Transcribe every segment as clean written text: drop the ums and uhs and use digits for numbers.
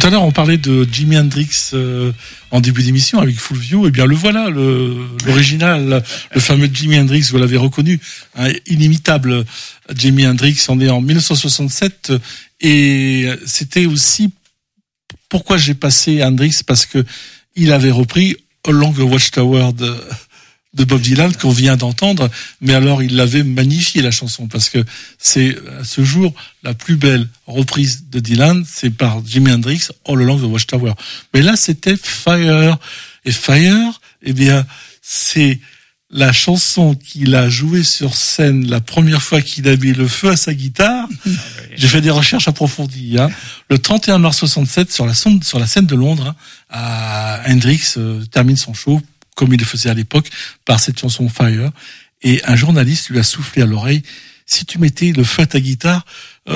à l'heure, on parlait de Jimi Hendrix en début d'émission avec Fulvio. Eh bien, le voilà, l'original, le fameux Jimi Hendrix, vous l'avez reconnu, hein, inimitable Jimi Hendrix. On est en 1967 et c'était aussi pourquoi j'ai passé Hendrix, parce que il avait repris Along the Watchtower de Bob Dylan qu'on vient d'entendre, mais alors il l'avait magnifié la chanson, parce que c'est à ce jour la plus belle reprise de Dylan, c'est par Jimi Hendrix, All Along the Watchtower. Mais là c'était Fire, et Fire, eh bien c'est la chanson qu'il a jouée sur scène la première fois qu'il a mis le feu à sa guitare. J'ai fait des recherches approfondies. Hein. Le 31 mars 67, sur la scène de Londres, hein, Hendrix termine son show comme il le faisait à l'époque, par cette chanson Fire. Et un journaliste lui a soufflé à l'oreille, si tu mettais le feu à ta guitare,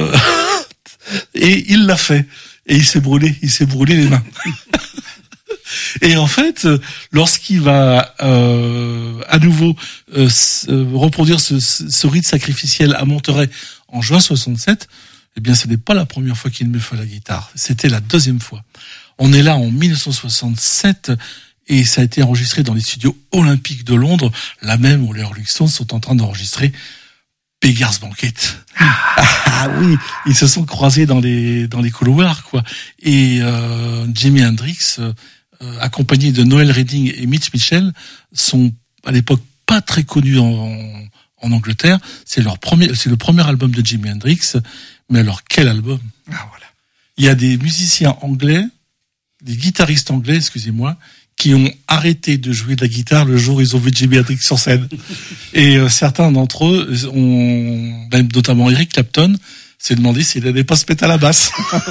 et il l'a fait. Et il s'est brûlé les mains. Et en fait, lorsqu'il va à nouveau reproduire ce rite sacrificiel à Monterey en juin 67, eh bien, ce n'est pas la première fois qu'il met feu à la guitare. C'était la deuxième fois. On est là en 1967, et ça a été enregistré dans les studios olympiques de Londres, là même où les Rolling Stones sont en train d'enregistrer Beggar's Banquet. Ah oui, ils se sont croisés dans les couloirs, quoi. Et Jimi Hendrix, accompagné de Noel Redding et Mitch Mitchell, sont à l'époque pas très connus en Angleterre. C'est le premier album de Jimi Hendrix. Mais alors, quel album! Ah, voilà. Il y a des musiciens anglais, des guitaristes anglais, excusez-moi, qui ont arrêté de jouer de la guitare le jour où ils ont vu Jimi Hendrix sur scène. Et certains d'entre eux, même notamment Eric Clapton, s'est demandé s'il n'allait pas se mettre à la basse.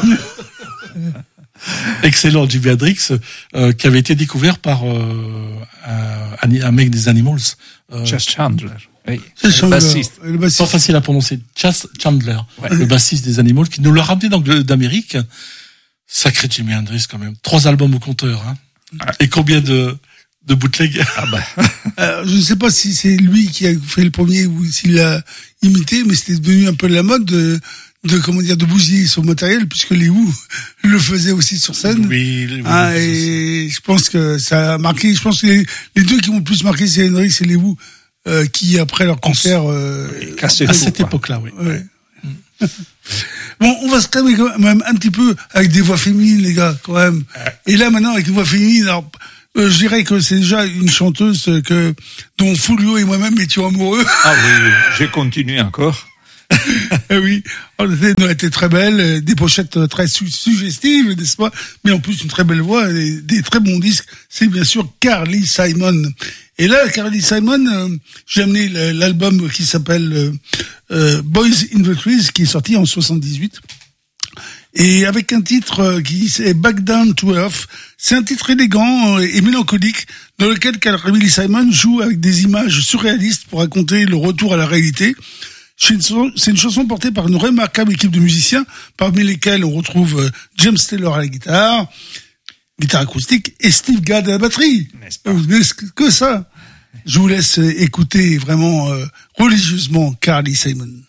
Excellent Jimi Hendrix, qui avait été découvert par un mec des Animals. Chas Chandler. Oui. C'est le bassiste. Pas facile à prononcer. Chas Chandler, ouais. Le bassiste des Animals, qui nous l'a ramené d'Amérique. Sacré Jimi Hendrix quand même. 3 albums au compteur, hein. Et combien de bootlegs? Je ne sais pas si c'est lui qui a fait le premier ou s'il l'a imité, mais c'était devenu un peu la mode de bousiller son matériel, puisque les Who le faisaient aussi sur scène. Oui, et je pense que ça a marqué. Je pense que les deux qui m'ont le plus marqué, c'est Hendrix et les Who, qui après leur concert à cette époque-là, oui. Ouais. Bon, on va se calmer quand même un petit peu avec des voix féminines, les gars, quand même. Et là, maintenant, avec une voix féminine, alors, je dirais que c'est déjà une chanteuse dont Fulvio et moi-même étions amoureux. Ah oui, j'ai continué encore. Oui, elle était très belle, des pochettes très suggestives, n'est-ce pas? Mais en plus, une très belle voix, et des très bons disques. C'est bien sûr Carly Simon. Et là, Carly Simon, j'ai amené l'album qui s'appelle Boys in the Trees, qui est sorti en 78. Et avec un titre qui est Back Down to Earth. C'est un titre élégant et mélancolique, dans lequel Carly Simon joue avec des images surréalistes pour raconter le retour à la réalité. C'est une chanson portée par une remarquable équipe de musiciens, parmi lesquels on retrouve James Taylor à la guitare acoustique, et Steve Gadd à la batterie. N'est-ce pas? Que ça. Je vous laisse écouter vraiment religieusement Carly Simon.